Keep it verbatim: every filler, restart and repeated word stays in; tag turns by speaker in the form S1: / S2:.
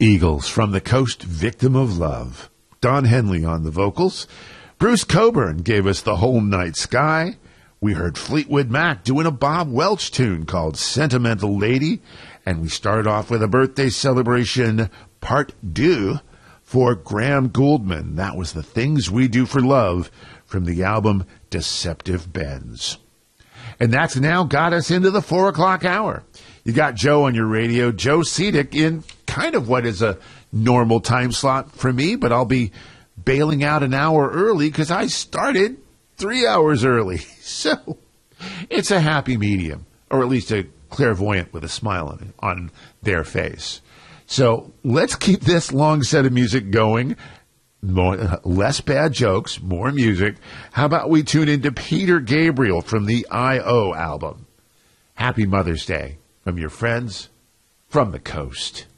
S1: Eagles, From the Coast, Victim of Love. Don Henley on the vocals. Bruce Coburn gave us The Whole Night Sky. We heard Fleetwood Mac doing a Bob Welch tune called Sentimental Lady. And we started off with a birthday celebration, part deux, for Graham Gouldman. That was The Things We Do for Love from the album Deceptive Bends. And that's now got us into the four o'clock hour. You got Joe on your radio, Joe Sedick, in kind of what is a normal time slot for me, but I'll be bailing out an hour early because I started three hours early. So it's a happy medium, or at least a clairvoyant with a smile on, on their face. So let's keep this long set of music going. More, less bad jokes, more music. How about we tune into Peter Gabriel from the I O album? Happy Mother's Day from your friends from the coast.